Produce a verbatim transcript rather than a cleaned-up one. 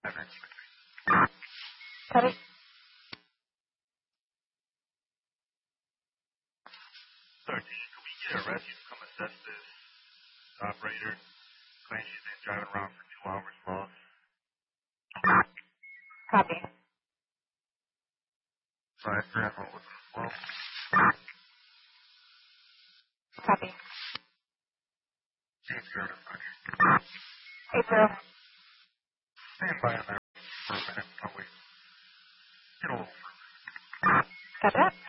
Copy. Sir, can we get a rescue to come assess this operator? Claims she's been driving around for two hours lost. Copy. Five grand, what was it? Well, Copy. James Garden, okay. Eight zero. Stand by on that for a minute while we get a little further. Got that?